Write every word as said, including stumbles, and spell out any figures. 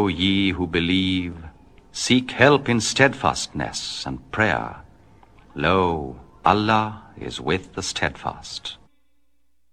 O ye who believe, seek help in steadfastness and prayer. Lo, Allah is with the steadfast.